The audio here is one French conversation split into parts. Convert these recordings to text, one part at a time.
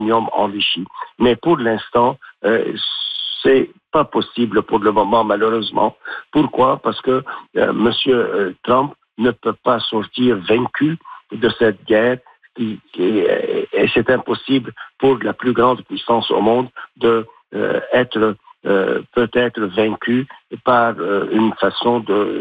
l'uranium enrichi. Mais pour l'instant, c'est pas possible pour le moment, malheureusement. Pourquoi? Parce que Monsieur Trump ne peut pas sortir vaincu de cette guerre et c'est impossible pour la plus grande puissance au monde de être peut-être vaincu par une façon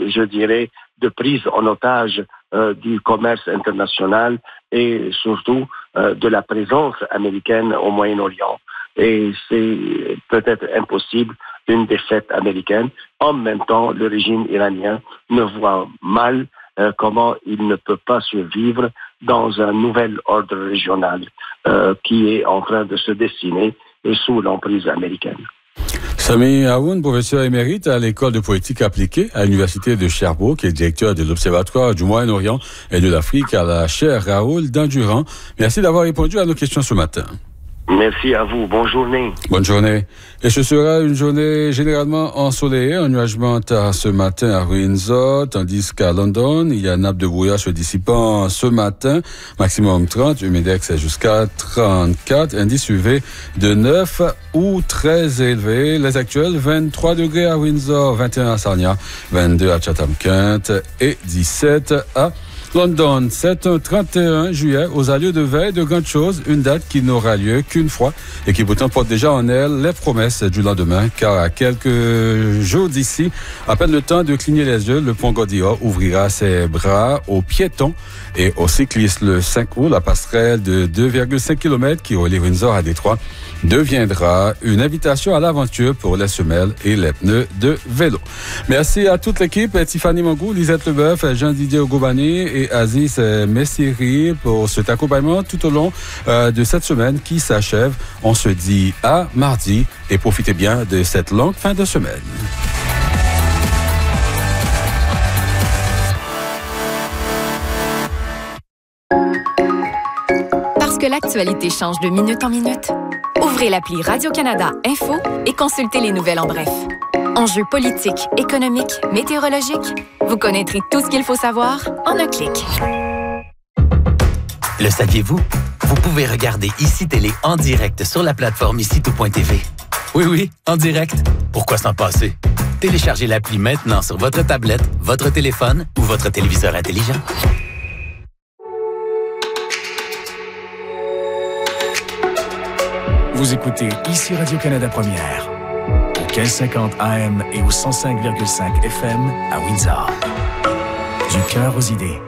de prise en otage du commerce international et surtout de la présence américaine au Moyen-Orient. Et c'est peut-être impossible une défaite américaine. En même temps, le régime iranien ne voit mal comment il ne peut pas survivre dans un nouvel ordre régional qui est en train de se dessiner sous l'emprise américaine. Sami Aoun, professeur émérite à l'École de politique appliquée à l'Université de Sherbrooke et directeur de l'Observatoire du Moyen-Orient et de l'Afrique à la chaire Raoul Dandurand. Merci d'avoir répondu à nos questions ce matin. Merci à vous. Bonne journée. Bonne journée. Et ce sera une journée généralement ensoleillée, ennuagement ce matin à Windsor, tandis qu'à London, il y a une nappe de brouillard se dissipant ce matin, maximum 30, humidex jusqu'à 34, indice UV de 9 ou très élevé. Les actuels, 23 degrés à Windsor, 21 à Sarnia, 22 à Chatham-Kent et 17 à London. C'est un 31 juillet aux allures de veille de grandes choses, une date qui n'aura lieu qu'une fois et qui pourtant porte déjà en elle les promesses du lendemain, car à quelques jours d'ici, à peine le temps de cligner les yeux, le pont Gordillon ouvrira ses bras aux piétons et aux cyclistes. Le 5 août, la passerelle de 2,5 km qui relie Windsor à Détroit deviendra une invitation à l'aventure pour les semelles et les pneus de vélo. Merci à toute l'équipe, Tiffany Mangou, Lisette Leboeuf, Jean-Didier Ogobani et Aziz Messiri pour cet accompagnement tout au long de cette semaine qui s'achève. On se dit à mardi et profitez bien de cette longue fin de semaine. Parce que l'actualité change de minute en minute, ouvrez l'appli Radio-Canada Info et consultez les nouvelles en bref. Enjeux politiques, économiques, météorologiques, vous connaîtrez tout ce qu'il faut savoir en un clic. Le saviez-vous? Vous pouvez regarder ICI Télé en direct sur la plateforme ICI.tv. Oui, en direct. Pourquoi s'en passer? Téléchargez l'appli maintenant sur votre tablette, votre téléphone ou votre téléviseur intelligent. Vous écoutez ici Radio-Canada Première, au 1550 AM et au 105,5 FM à Windsor. Du cœur aux idées.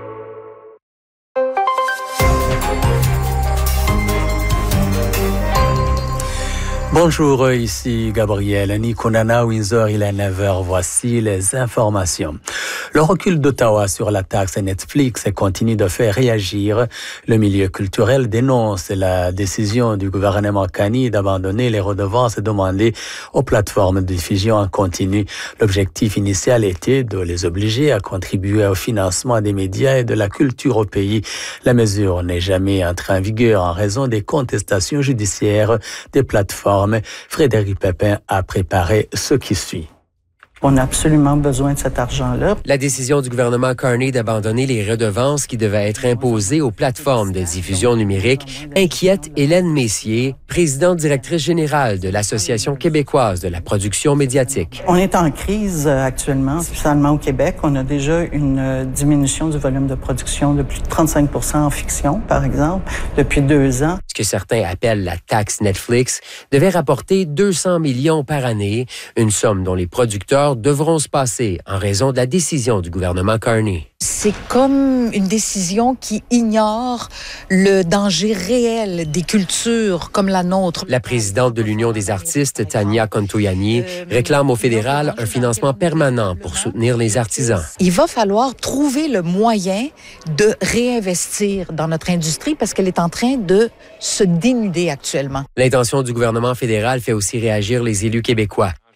Bonjour, ici Gabriel Nikonana, Windsor, il est 9h, voici les informations. Le recul d'Ottawa sur la taxe Netflix continue de faire réagir. Le milieu culturel dénonce la décision du gouvernement Carney d'abandonner les redevances demandées aux plateformes de diffusion en continu. L'objectif initial était de les obliger à contribuer au financement des médias et de la culture au pays. La mesure n'est jamais entrée en vigueur en raison des contestations judiciaires des plateformes. Frédéric Pépin a préparé ce qui suit. On a absolument besoin de cet argent-là. La décision du gouvernement Carney d'abandonner les redevances qui devaient être imposées aux plateformes de diffusion numérique inquiète Hélène Messier, présidente directrice générale de l'Association québécoise de la production médiatique. On est en crise actuellement, spécialement au Québec. On a déjà une diminution du volume de production de plus de 35 % en fiction, par exemple, depuis 2 ans. Ce que certains appellent la taxe Netflix devait rapporter 200 millions par année, une somme dont les producteurs devront se passer en raison de la décision du gouvernement Carney. C'est comme une décision qui ignore le danger réel des cultures comme la nôtre. La présidente de l'Union des artistes, Tania Contoyani, réclame au fédéral un financement permanent pour soutenir les artisans. Il va falloir trouver le moyen de réinvestir dans notre industrie parce qu'elle est en train de se dénuder actuellement. L'intention du gouvernement fédéral fait aussi réagir les élus québécois.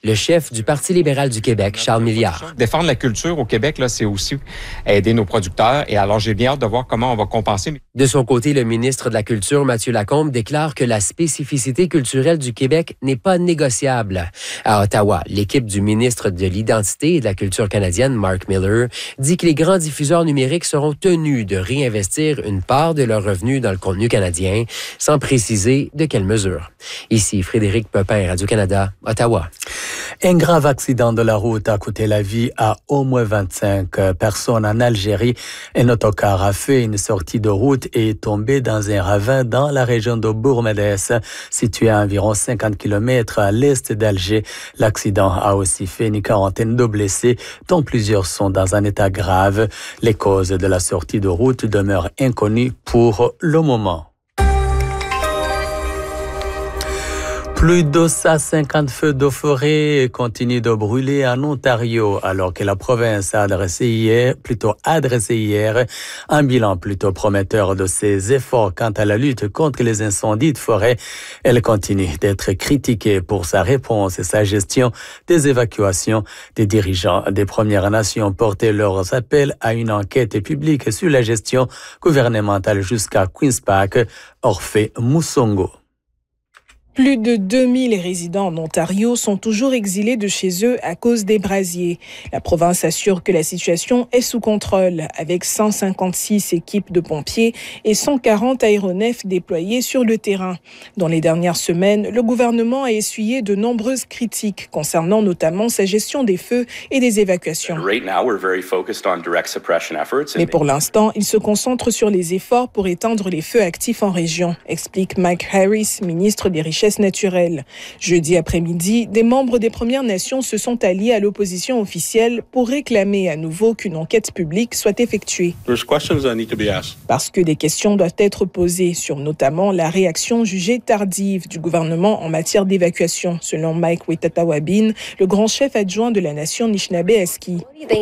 le chef du Parti libéral du Québec, Charles Milliard. Défendre la culture au Québec, là, c'est aussi aider nos producteurs. Et alors, j'ai bien hâte de voir comment on va compenser. De son côté, le ministre de la Culture, Mathieu Lacombe, déclare que la spécificité culturelle du Québec n'est pas négociable. À Ottawa, l'équipe du ministre de l'Identité et de la Culture canadienne, Mark Miller, dit que les grands diffuseurs numériques seront tenus de réinvestir une part de leurs revenus dans le contenu canadien, sans préciser de quelle mesure. Ici, Frédéric Pepin, Radio-Canada, Ottawa. Un grave accident de la route a coûté la vie à au moins 25 personnes en Algérie. Un autocar a fait une sortie de route et est tombé dans un ravin dans la région de Bourg-Médès, située à environ 50 km à l'est d'Alger. L'accident a aussi fait une quarantaine de blessés, dont plusieurs sont dans un état grave. Les causes de la sortie de route demeurent inconnues pour le moment. Plus de 150 feux de forêt continuent de brûler en Ontario, alors que la province a adressé hier un bilan plutôt prometteur de ses efforts quant à la lutte contre les incendies de forêt. Elle continue d'être critiquée pour sa réponse et sa gestion des évacuations. Des dirigeants des Premières Nations portaient leurs appels à une enquête publique sur la gestion gouvernementale jusqu'à Queen's Park. Orphée Moussongo. Plus de 2000 résidents en Ontario sont toujours exilés de chez eux à cause des brasiers. La province assure que la situation est sous contrôle, avec 156 équipes de pompiers et 140 aéronefs déployés sur le terrain. Dans les dernières semaines, le gouvernement a essuyé de nombreuses critiques concernant notamment sa gestion des feux et des évacuations. Mais pour l'instant, il se concentre sur les efforts pour éteindre les feux actifs en région, explique Mike Harris, ministre des Richesses naturelles. Jeudi après-midi, des membres des Premières Nations se sont alliés à l'opposition officielle pour réclamer à nouveau qu'une enquête publique soit effectuée. Parce que des questions doivent être posées sur notamment la réaction jugée tardive du gouvernement en matière d'évacuation, selon Mike Witatawabin, le grand chef adjoint de la nation Anishinaabe-Aski.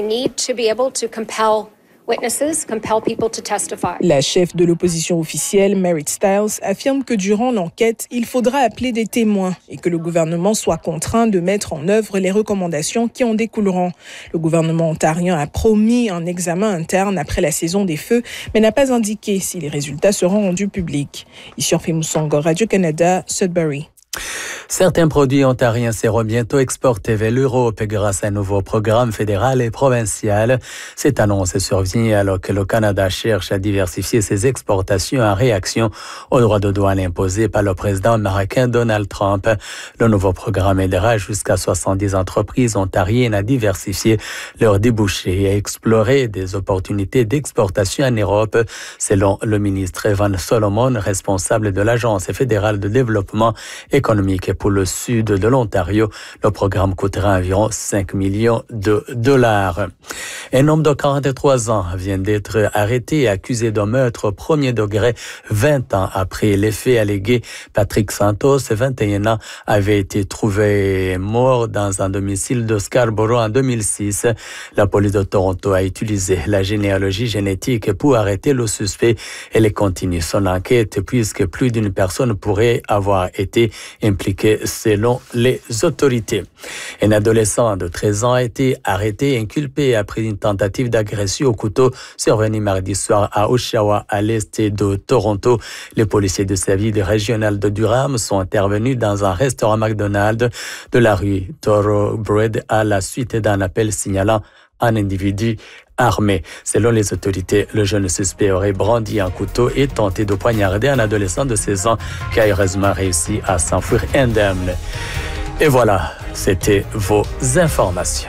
La chef de l'opposition officielle, Merit Stiles, affirme que durant l'enquête, il faudra appeler des témoins et que le gouvernement soit contraint de mettre en œuvre les recommandations qui en découleront. Le gouvernement ontarien a promis un examen interne après la saison des feux, mais n'a pas indiqué si les résultats seront rendus publics. Ici Orphée Moussongo, Radio-Canada, Sudbury. Certains produits ontariens seront bientôt exportés vers l'Europe grâce à un nouveau programme fédéral et provincial. Cette annonce survient alors que le Canada cherche à diversifier ses exportations en réaction aux droits de douane imposés par le président américain Donald Trump. Le nouveau programme aidera jusqu'à 70 entreprises ontariennes à diversifier leurs débouchés et à explorer des opportunités d'exportation en Europe, selon le ministre Evan Solomon, responsable de l'Agence fédérale de développement économique pour le sud de l'Ontario. Le programme coûtera environ 5 millions de dollars. Un homme de 43 ans vient d'être arrêté et accusé de meurtre au premier degré 20 ans après les faits allégués. Patrick Santos, 21 ans, avait été trouvé mort dans un domicile de Scarborough en 2006. La police de Toronto a utilisé la généalogie génétique pour arrêter le suspect. Elle continue son enquête puisque plus d'une personne pourrait avoir été impliquée selon les autorités. Un adolescent de 13 ans a été arrêté et inculpé après une tentative d'agression au couteau survenue mardi soir à Oshawa, à l'est de Toronto. Les policiers de service régional de Durham sont intervenus dans un restaurant McDonald's de la rue Thoroughbred à la suite d'un appel signalant un individu armé. Selon les autorités, le jeune suspect aurait brandi un couteau et tenté de poignarder un adolescent de 16 ans qui a heureusement réussi à s'enfuir indemne. Et voilà, c'était vos informations.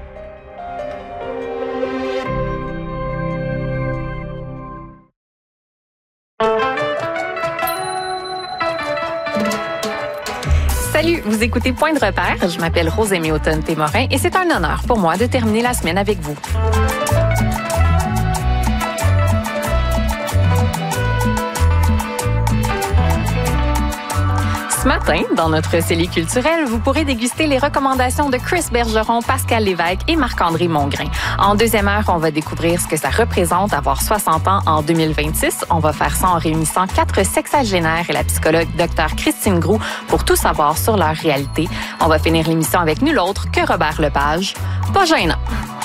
Salut, vous écoutez Point de repère. Je m'appelle Rosémie Automne-Témorin et c'est un honneur pour moi de terminer la semaine avec vous. Ce Ce matin, dans notre CELI culturel, vous pourrez déguster les recommandations de Chris Bergeron, Pascal Lévesque et Marc-André Mongrain. En deuxième heure, on va découvrir ce que ça représente d'avoir 60 ans en 2026. On va faire ça en réunissant 4 sexagénaires et la psychologue Dr Christine Groux pour tout savoir sur leur réalité. On va finir l'émission avec nul autre que Robert Lepage. Pas gênant.